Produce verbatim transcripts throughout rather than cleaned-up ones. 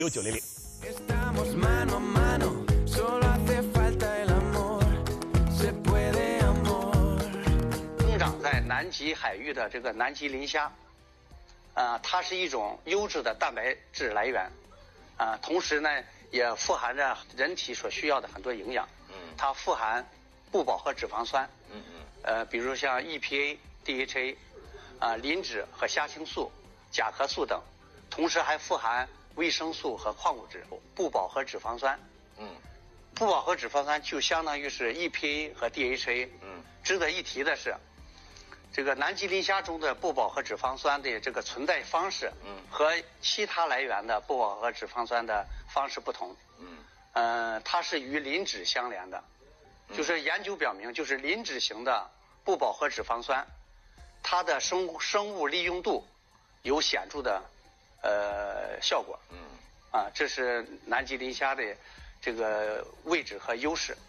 六九零零。 生长在南极海域的这个南极磷虾，啊、呃，它是一种优质的蛋白质来源，啊、呃，同时呢也富含着人体所需要的很多营养。嗯，它富含不饱和脂肪酸。嗯嗯。呃，比如像 E P A、D H A， 啊、呃，磷脂和虾青素、甲壳素等，同时还富含维生素和矿物质。不饱和脂肪酸。嗯。不饱和脂肪酸就相当于是 E P A 和 D H A。嗯。值得一提的是，这个南极磷虾中的不饱和脂肪酸的这个存在方式，嗯，和其他来源的不饱和脂肪酸的方式不同。嗯。呃，它是与磷脂相连的，就是研究表明，就是磷脂型的不饱和脂肪酸，它的生生物利用度有显著的呃效果。嗯。啊，这是南极磷虾的这个位置和优势。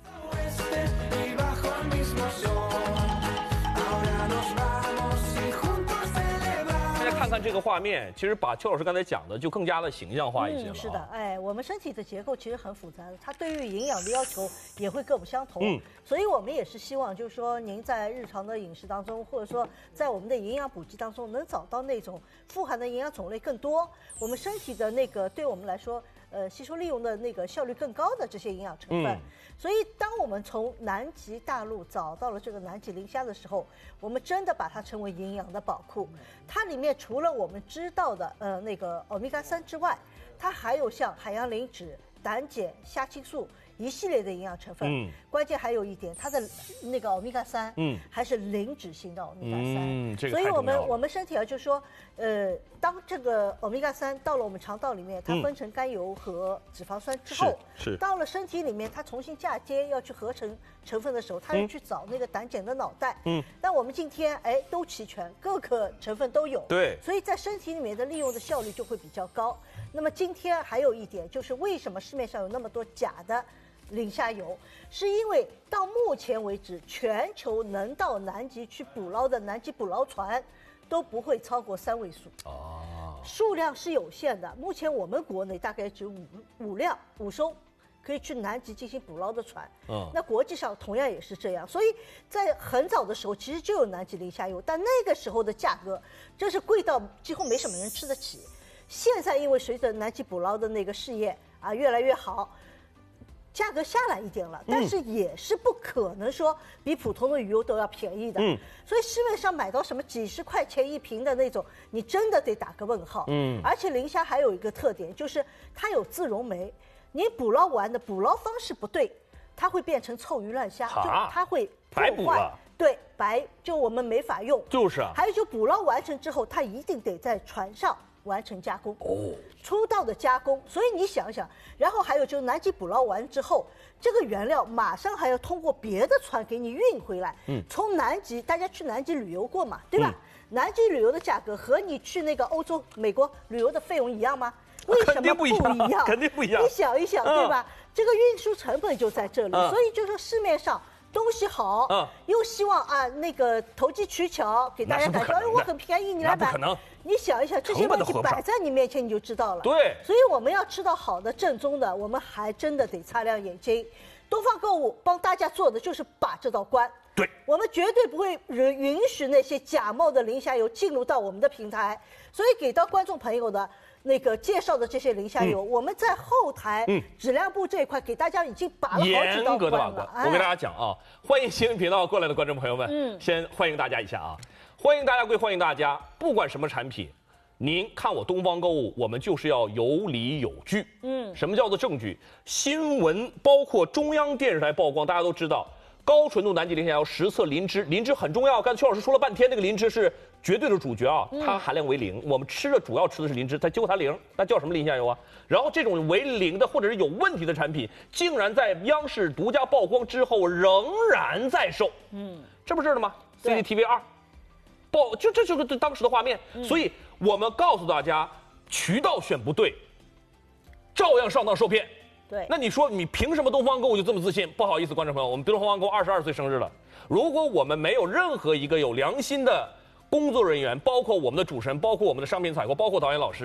大家看看这个画面，其实把邱老师刚才讲的就更加的形象化一些了、啊嗯。是的，哎，我们身体的结构其实很复杂的，它对于营养的要求也会各不相同。嗯，所以我们也是希望，就是说您在日常的饮食当中，或者说在我们的营养补给当中，能找到那种富含的营养种类更多，我们身体的那个对我们来说。呃，吸收利用的那个效率更高的这些营养成分，嗯、所以当我们从南极大陆找到了这个南极磷虾的时候，我们真的把它称为营养的宝库。它里面除了我们知道的呃那个欧米伽三之外，它还有像海洋磷脂、胆碱、虾青素一系列的营养成分。嗯，关键还有一点，它的那个欧米伽三，嗯，还是磷脂型的欧米伽三。嗯，这个太重要了。所以我们我们身体啊，就说，呃，当这个欧米伽三到了我们肠道里面，它分成甘油和脂肪酸之后， 嗯、是, 是到了身体里面，它重新嫁接要去合成成分的时候，它要去找那个胆碱的脑袋。嗯，但我们今天哎都齐全，各个成分都有。 对， 所以在身体里面的利用的效率就会比较高。那么今天还有一点就是，为什么市面上有那么多假的磷虾油，是因为到目前为止，全球能到南极去捕捞的南极捕捞船都不会超过三位数。哦，数量是有限的。目前我们国内大概只有五五辆五艘可以去南极进行捕捞的船。嗯，那国际上同样也是这样。所以在很早的时候，其实就有南极磷虾油，但那个时候的价格真是贵到几乎没什么人吃得起。现在因为随着南极捕捞的那个事业啊越来越好，价格下来一点了，但是也是不可能说比普通的鱼油都要便宜的。嗯，所以市面上买到什么几十块钱一瓶的那种，你真的得打个问号。嗯，而且磷虾还有一个特点，就是它有自溶酶，你捕捞完的捕捞方式不对，它会变成臭鱼烂虾，就它会白捕了。 对，白就我们没法用。 就是啊。 还有就捕捞完成之后，它一定得在船上完成加工哦，出道的加工。所以你想想，然后还有就是南极捕捞完之后，这个原料马上还要通过别的船给你运回来。嗯，从南极，大家去南极旅游过嘛，对吧？嗯、南极旅游的价格和你去那个欧洲、美国旅游的费用一样吗？为什么不一样？ 肯定不一样。 你想一想， 嗯、 对吧？这个运输成本就在这里，嗯、所以就说市面上。东西好，嗯，又希望啊那个投机取巧，给大家感觉哎我很便宜，你来买。 不可能。 你想一想，这些问题摆在你面前你就知道了。 对。 所以我们要吃到好的正宗的，我们还真的得擦亮眼睛。东方购物帮大家做的就是把这道关。 对。我们绝对不会允许那些假冒的磷虾油进入到我们的平台，所以给到观众朋友的。那个介绍的这些磷虾油，嗯、我们在后台质量部这一块给大家已经把了好几道关了。 我跟大家讲啊，欢迎新闻频道过来的观众朋友们，嗯，先欢迎大家一下啊，欢迎大家归欢迎大家，不管什么产品，您看我东方购物，我们就是要有理有据。嗯，什么叫做证据？新闻包括中央电视台曝光，大家都知道。高纯度南极磷虾油实测磷脂，磷脂很重要。刚才邱老师说了半天，这个磷脂是绝对的主角啊，它含量为零。我们吃的主要吃的是磷脂，它结果它零，那叫什么磷虾油啊？然后这种为零的或者是有问题的产品，竟然在央视独家曝光之后仍然在售。嗯，这不是的吗 ？C C T V 二，报就这就是当时的画面。嗯、所以我们告诉大家，渠道选不对，照样上当受骗。 对， 那你说你凭什么东方购物就这么自信？不好意思，观众朋友，我们东方购物二十二岁生日了。如果我们没有任何一个有良心的工作人员，包括我们的主持人，包括我们的商品采购，包括导演老师，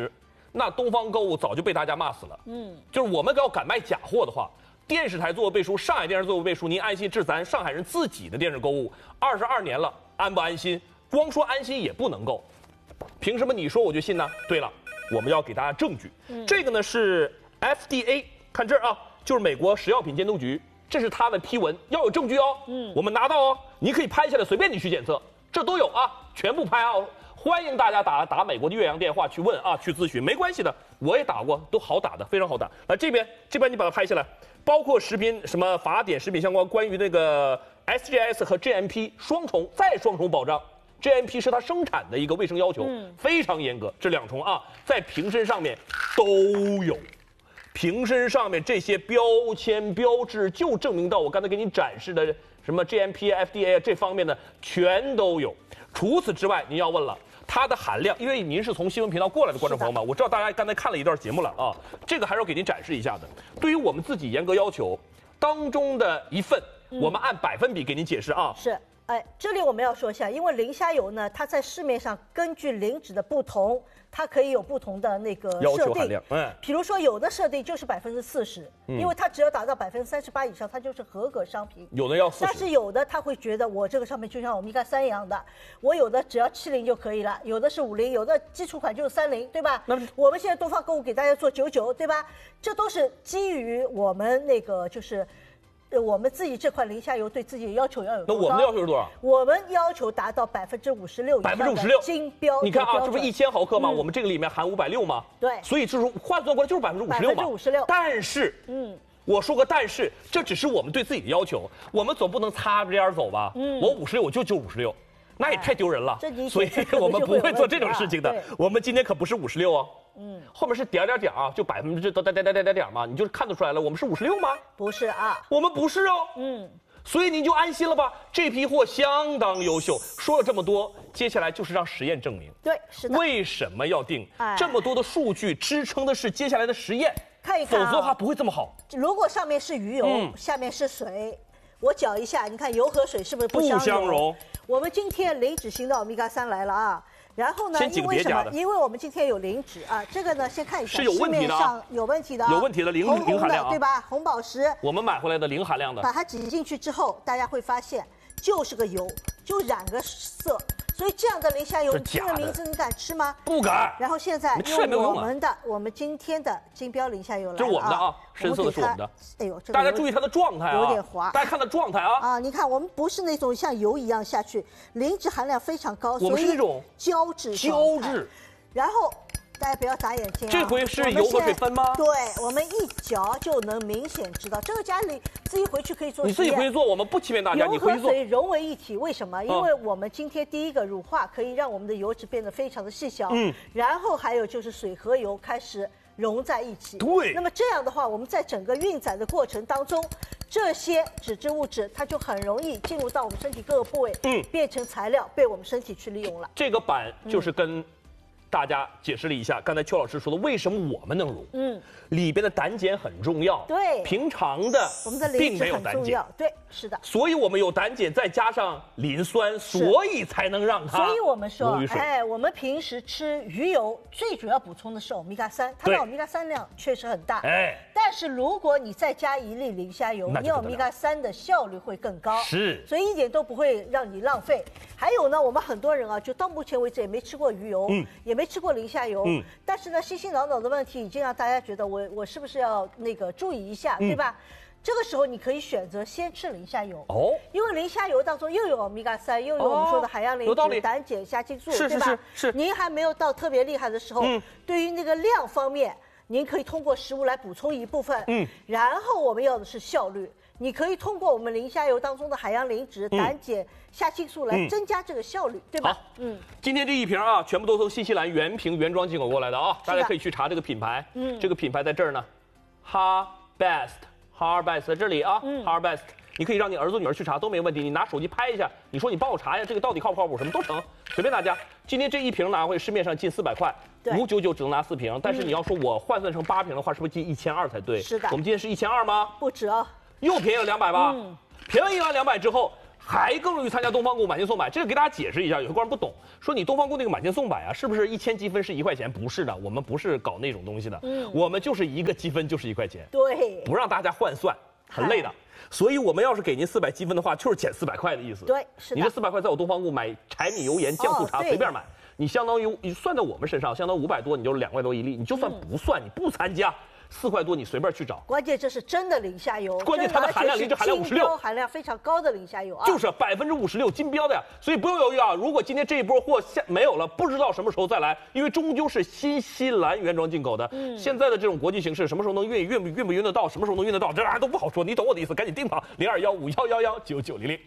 那东方购物早就被大家骂死了。嗯，就是我们要敢卖假货的话，电视台作为背书，上海电视作为背书，您安心，这是咱上海人自己的电视购物，二十二年了，安不安心？光说安心也不能够，凭什么你说我就信呢？对了，我们要给大家证据。嗯、这个呢是 F D A， 看这儿啊，就是美国食药品监督局，这是他们批文，要有证据哦。嗯，我们拿到哦，你可以拍下来，随便你去检测，这都有啊，全部拍啊。欢迎大家打打美国的岳阳电话去问啊，去咨询，没关系的，我也打过，都好打的，非常好打。来这边，这边你把它拍下来，包括食品什么法典、食品相关关于那个 S G S 和 G M P 双重再双重保障。G M P 是它生产的一个卫生要求，嗯、非常严格。这两重啊，在瓶身上面都有，瓶身上面这些标签标志就证明到我刚才给你展示的什么 G M P、F D A 这方面的全都有。除此之外，您要问了，它的含量，因为您是从新闻频道过来的观众朋友们，我知道大家刚才看了一段节目了啊，这个还是要给您展示一下的。对于我们自己严格要求当中的一份，嗯、我们按百分比给您解释啊。 是。哎，这里我们要说一下，因为磷虾油呢，它在市面上根据磷脂的不同，它可以有不同的那个要求含量。嗯， 比如说有的设定就是百分之四十，因为它只要达到百分之三十八以上，它就是合格商品。 有的要四十， 但是有的他会觉得我这个上面就像欧米伽三一样的，我有的只要七零就可以了，有的是五零，有的基础款就是三零，对吧？那我们现在东方购物给大家做九九，对吧？这都是基于我们那个就是。呃，我们自己这款磷虾油对自己的要求要有多高？ 那我们的要求是多少？ 我们要求达到百分之五十六以上的金标。 你看啊，这不是一千毫克吗？嗯、我们这个里面含五百六吗？ 对。 所以就是换算过来就是百分之五十六嘛。 百分之五十六。 但是，嗯，我说个但是，这只是我们对自己的要求，我们总不能擦着边走吧？嗯。我五十六，我就就五十六，那也太丢人了。 哎、 所以我们不会做这种事情的。我们今天可不是五十六哦。嗯，后面是点点点啊，就百分之点点点点点点嘛，你就看得出来了，我们是五十六吗？ 不是啊， 我们不是哦。嗯，所以您就安心了吧，这批货相当优秀。说了这么多，接下来就是让实验证明。 对，是的。 为什么要定？哎、这么多的数据支撑的是接下来的实验， 看一看、啊， 否则的话不会这么好。 如果上面是鱼油，嗯、下面是水，我搅一下，你看油和水是不是不相不相容？ 我们今天磷脂型的欧米伽三来了啊。然后呢？因为什么？因为我们今天有磷脂啊，这个呢，先看一下， 是有问题的， 市面上有问题的， 有问题的磷磷含量啊， 对吧？红宝石， 我们买回来的磷含量的， 把它挤进去之后，大家会发现就是个油，就染个色。所以这样的磷虾油，你听了名字你敢吃吗？ 不敢。 然后现在用我们的，我们今天的金标磷虾油来了， 这是我们的啊，深色的是我们的。 哎呦， 大家注意它的状态啊， 有点滑。 大家看它状态啊。 啊，你看我们不是那种像油一样下去，磷脂含量非常高， 我们是那种胶质。 胶质。 然后大家不要打眼睛啊！ 这回是油和水分吗？ 对，我们一嚼就能明显知道。这个家里自己回去可以做实验。 你自己回去做，我们不欺骗大家，你回去做。 油和水融为一体，为什么？因为我们今天第一个乳化可以让我们的油脂变得非常的细小，嗯，然后还有就是水和油开始融在一起。 对。 那么这样的话，我们在整个运载的过程当中，这些脂质物质它就很容易进入到我们身体各个部位，嗯，变成材料被我们身体去利用了。 这个板就是跟。大家解释了一下，刚才邱老师说的为什么我们能溶？嗯，里边的胆碱很重要。 对， 平常的我们的磷脂很重要。对，是的。 所以我们有胆碱，再加上磷酸，所以才能让它。 所以我们说，哎，我们平时吃鱼油最主要补充的是欧米伽三，它的欧米伽三量确实很大。哎，但是如果你再加一粒磷虾油，你欧米伽三的效率会更高。 是， 所以一点都不会让你浪费。还有呢，我们很多人啊，就到目前为止也没吃过鱼油，嗯，也没吃过磷虾油，嗯，但是呢，心心挠挠的问题已经让大家觉得我我是不是要那个注意一下，嗯、对吧？这个时候你可以选择先吃磷虾油哦，因为磷虾油当中又有欧米伽三，又有我们说的海洋磷脂、胆碱、虾青素， 对吧？ 是是是。 您还没有到特别厉害的时候，嗯，对于那个量方面，您可以通过食物来补充一部分，嗯，然后我们要的是效率。你可以通过我们磷虾油当中的海洋磷脂、胆碱、虾青素来增加这个效率，对吧？ 好，嗯，今天这一瓶啊，全部都从新西兰原瓶原装进口过来的啊，大家可以去查这个品牌。嗯，这个品牌在这儿呢 ，Harbest，Harbest 在这里啊 ，Harbest，你可以让你儿子女儿去查都没问题，你拿手机拍一下，你说你帮我查一下这个到底靠不靠谱，什么都成，随便大家。今天这一瓶拿回市面上近四百块。五九九只能拿四瓶，但是你要说我换算成八瓶的话，是不是近一千二才对？ 是的。 我们今天是一千二吗？ 不止哦。 又便宜了两百吧？嗯，便宜了两百之后， 还更容易参加东方购物满千送百。这个给大家解释一下，有些观众不懂，说你东方购那个满千送百啊，是不是一千积分是一块钱？不是的，我们不是搞那种东西的，嗯，我们就是一个积分就是一块钱， 对， 不让大家换算，很累的。所以我们要是给您四百积分的话，就是减四百块的意思。 对，是的。 你这四百块在我东方购买柴米油盐酱醋茶、哦、随便买，你相当于你算在我们身上，相当于五百多，你就两块多一粒。你就算不算，嗯、你不参加。四块多，你随便去找。 关键这是真的磷虾油， 关键它的含量磷脂含量五十六， 含量非常高的磷虾油啊， 就是百分之五十六金标的呀。所以不用犹豫啊，如果今天这一波货下没有了，不知道什么时候再来，因为终究是新西兰原装进口的。嗯，现在的这种国际形势，什么时候能运运运不运得到，什么时候能运得到，这玩意都不好说。你懂我的意思，赶紧订吧，零二幺五幺幺幺九九零零。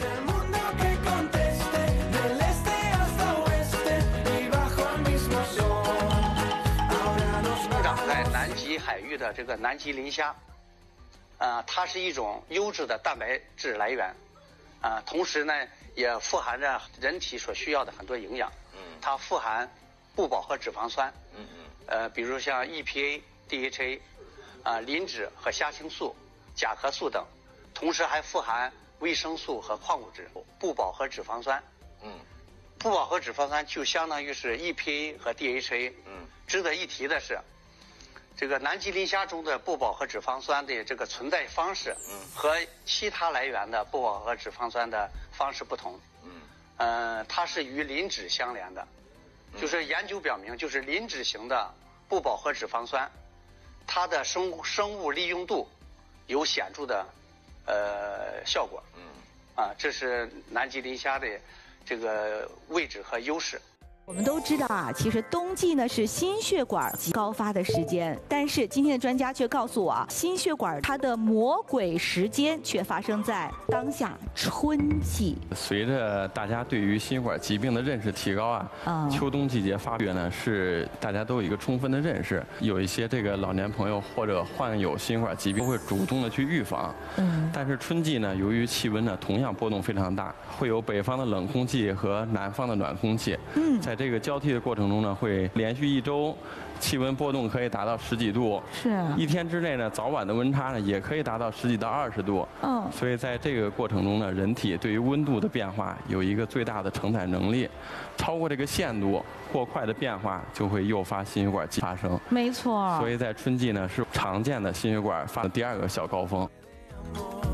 南极海域的这个南极磷虾，呃，它是一种优质的蛋白质来源，啊、呃，同时呢也富含着人体所需要的很多营养。嗯，它富含不饱和脂肪酸，嗯嗯，呃，比如像 E P A、D H A， 啊、呃，磷脂和虾青素、甲壳素等，同时还富含维生素和矿物质。不饱和脂肪酸，嗯，不饱和脂肪酸就相当于是 E P A 和 D H A。嗯，值得一提的是。这个南极磷虾中的不饱和脂肪酸的这个存在方式，嗯，和其他来源的不饱和脂肪酸的方式不同，嗯，呃，它是与磷脂相连的，就是研究表明，就是磷脂型的不饱和脂肪酸，它的生物生物利用度有显著的呃效果，嗯，啊，这是南极磷虾的这个位置和优势。 我们都知道啊，其实冬季呢是心血管高发的时间，但是今天的专家却告诉我啊，心血管它的魔鬼时间却发生在当下春季。 随着大家对于心血管疾病的认识提高啊，嗯、秋冬季节发育呢是大家都有一个充分的认识，有一些这个老年朋友或者患有心血管疾病都会主动的去预防。嗯，但是春季呢，由于气温呢同样波动非常大，会有北方的冷空气和南方的暖空气。嗯，在这个交替的过程中呢，会连续一周，气温波动可以达到十几度。 是、啊。 一天之内呢，早晚的温差呢，也可以达到十几到二十度。嗯。所以在这个过程中呢，人体对于温度的变化有一个最大的承载能力，超过这个限度，过快的变化就会诱发心血管疾病发生。 没错。 所以在春季呢，是常见的心血管发的第二个小高峰。